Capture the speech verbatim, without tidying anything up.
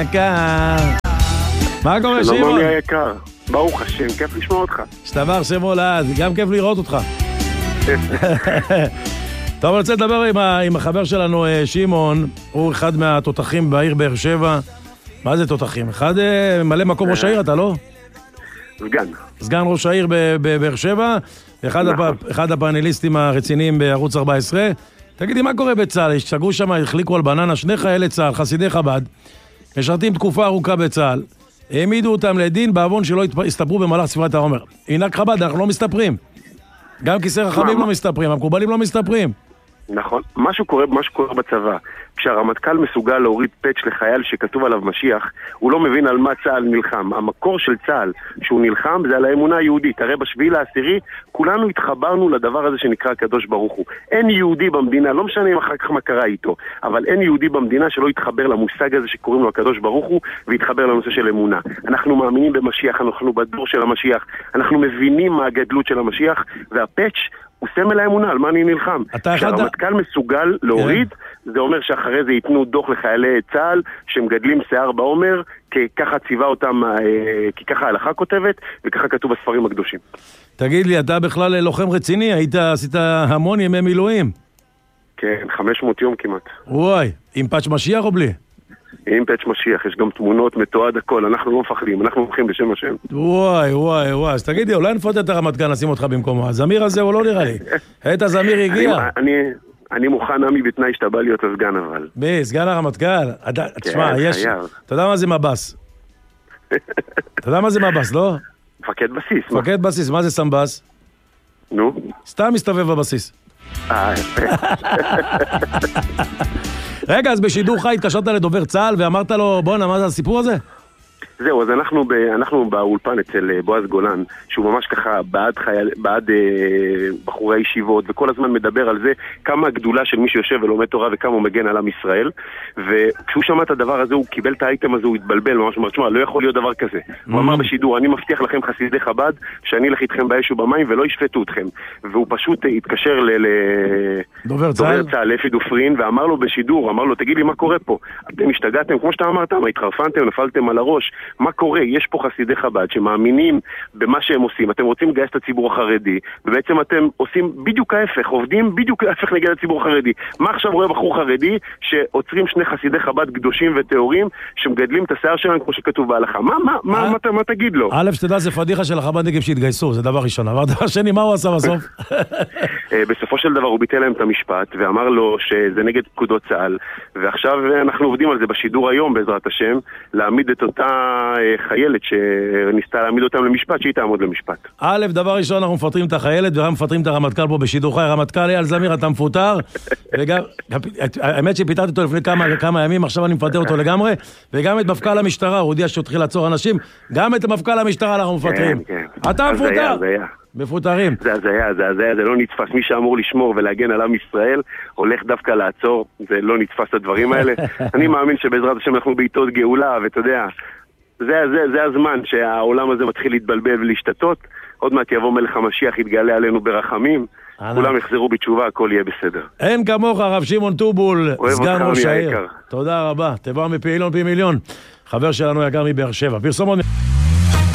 יקר. מה קורה, שמעון? שלום אני היקר, ברוך השם, כיף לשמוע אותך. שתבר שמעון לעד, גם כיף לראות אותך. טוב, אני רוצה לדבר עם, ה, עם החבר שלנו, שמעון, הוא אחד מהתותחים בעיר באר שבע. מה זה תותחים? אחד מלא מקום ראש העיר, אתה לא? סגן. סגן ראש העיר בבאר שבע, אחד, נכון. הפ, אחד הפאנליסטים הרציניים בערוץ ארבע עשרה. תגידי, מה קורה בצה"ל? השתגעו שם, החליקו על בננה, שני חיילי צה"ל, חסידי חב"ד, משרתים תקופה ארוכה בצה"ל, העמידו אותם לדין בעוון שלא הסתפרו במהלך ספירת העומר. עינק חב"ד, אנחנו לא מסתפרים. גם כיסא רחמים לא מסתפרים, המקובלים לא מסתפרים. נכון, משהו קורה, משהו קורה בצבא. כשהרמטכ"ל מסוגל להוריד פאץ' לחייל שכתוב עליו משיח, הוא לא מבין על מה צה"ל נלחם. המקור של צה"ל שהוא נלחם זה על האמונה היהודית. הרי בשביעי לעשירי כולנו התחברנו לדבר הזה שנקרא הקדוש ברוך הוא. אין יהודי במדינה, לא משנה אם אחר כך מה קרה איתו, אבל אין יהודי במדינה שלא יתחבר למושג הזה שקוראים לו הקדוש ברוך הוא ויתחבר לנושא של אמונה. אנחנו מאמינים במשיח, אנחנו בדור של המשיח, אנחנו מבינים מה הגדלות של המשיח, והפאץ' הוא סמל האמונה, על מה אני נלחם. כשהרמטכ"ל מסוגל להוריד, זה אומר שאחרי זה ייתנו דוח לחיילי צה"ל, שמגדלים שיער בעומר, כי ככה ציווה אותם, כי ככה ההלכה כותבת, וככה כתוב בספרים הקדושים. תגיד לי, אתה בכלל לוחם רציני, היית, עשית המון ימי מילואים? כן, חמש מאות יום כמעט. וואי, עם פאץ' משיח או בלי? עם פאץ' משיח, יש גם תמונות, מתועד הכל, אנחנו לא מפחדים, אנחנו הולכים בשם השם. וואי, וואי, וואי, אז תגידי, אולי נפות את הרמטכ"ל, נשים אותך במקומו, הזמיר הזה הוא לא נראה לי. היית הזמיר הגיע. אני, אני מוכן עמי בתנאי שאתה בא להיות הסגן אבל. בי, סגן הרמטכ"ל? תשמע, יש... אתה יודע מה זה מבס? אתה יודע מה זה מבס, לא? מפקד בסיס. מפקד בסיס, מה זה סמבס? נו? סתם מסתובב בבסיס. אה, יפה. רגע, אז בשידור חי התקשרת לדובר צה"ל ואמרת לו, בוא'נה, מה זה הסיפור הזה? זהו, אז אנחנו, ב, אנחנו באולפן אצל בועז גולן, שהוא ממש ככה בעד, חייל, בעד אה, בחורי ישיבות, וכל הזמן מדבר על זה כמה הגדולה של מי שיושב ולומד תורה וכמה הוא מגן על עם ישראל. וכשהוא שמע את הדבר הזה, הוא קיבל את האייטם הזה, הוא התבלבל, ממש אומר, תשמע, לא יכול להיות דבר כזה. Mm-hmm. הוא אמר בשידור, אני מבטיח לכם חסידי חב"ד, שאני אלך איתכם באש ובמים ולא ישפטו אתכם. והוא פשוט התקשר ל... דובר צה"ל, צה"ל, אפי דופרין, ואמר לו בשידור, אמר לו, תגיד לי מה קורה פה? אתם השתגעתם, כמו שאתה אמרת, מה, התחרפנתם, נפלתם על הראש. מה קורה? יש פה חסידי חב"ד שמאמינים במה שהם עושים. אתם רוצים לגייס את הציבור החרדי, ובעצם אתם עושים בדיוק ההפך, עובדים בדיוק ההפך נגד הציבור החרדי. מה עכשיו רואה בחור חרדי שעוצרים שני חסידי חב"ד קדושים וטהורים שמגדלים את השיער שלהם כמו שכתוב בהלכה? מה, מה, מה, מה, מה, מה תגיד לו? א', שתדע, זה פדיחה של החב"דניקים שהתגייסו, זה דבר ראשון. אבל דבר שני, מה הוא עשה בסוף? בסופו של דבר הוא ביטל להם את המשפט ואמר לו שזה נגד פקודות צה"ל, ועכשיו אנחנו עובדים על זה בשידור היום בעזרת השם, להעמיד את אותה חיילת שניסתה להעמיד אותם למשפט, שהיא תעמוד למשפט. א', דבר ראשון, אנחנו מפטרים את החיילת וגם מפטרים את הרמטכ"ל פה בשידור חי. הרמטכ"ל אייל זמיר, אתה מפוטר, וגם, האמת שפיטרתי אותו לפני כמה, כמה ימים, עכשיו אני מפטר אותו לגמרי, וגם את מפכ"ל המשטרה, הוא הודיע שהוא התחיל לעצור אנשים, גם את מפכ"ל המשטרה אנחנו מפטרים. כן, כן. אתה מפוטר! מפוטרים. זה הזיה, זה הזיה, זה לא נתפס. מי שאמור לשמור ולהגן על עם ישראל, הולך דווקא לעצור, זה לא נתפס הדברים האלה. אני מאמין שבעזרת השם אנחנו בעיתות גאולה, ואתה יודע, זה, זה, זה הזמן שהעולם הזה מתחיל להתבלבל ולהשתתות. עוד מעט יבוא מלך המשיח, יתגלה עלינו ברחמים, כולם יחזרו בתשובה, הכל יהיה בסדר. אין כמוך, הרב שמעון טובול, סגן ראש העיר. תודה רבה. תבוא מפעילון פי מיליון, חבר שלנו יקר מבאר שבע. פרסומות